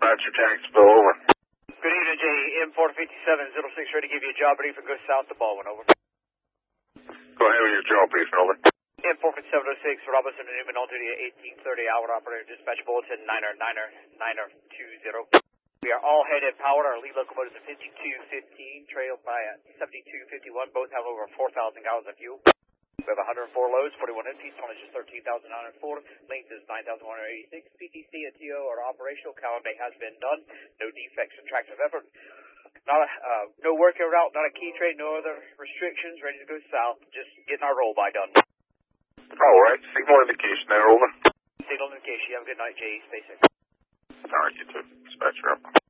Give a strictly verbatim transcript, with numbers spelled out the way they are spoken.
Dispatcher Jacksonville, over. Good evening, J. M four fifty-seven oh six, ready to give you a job briefing. Go south to Baldwin, over. Go ahead with your job briefing, over. M four fifty-seven oh six, Robinson and Newman on duty at eighteen thirty, hour operator, dispatch bulletin niner niner niner two zero. We are all headed powered. Our lead locomotives are fifty-two fifteen, trailed by a seventy-two fifty-one. Both have over four thousand gallons of fuel. We have one hundred four loads, forty-one empties, tonnage is thirteen thousand nine hundred four, length is nine thousand one hundred eighty-six. P T C and T O are operational. Calendar has been done. No defects in tracks of effort. Not a, uh, no working route, not a key trade, no other restrictions. Ready to go south. Just getting our roll by done. All right. Signal indication there, over. Signal indication. You have a good night, J. Stay safe. All right, you too. Dispatcher up.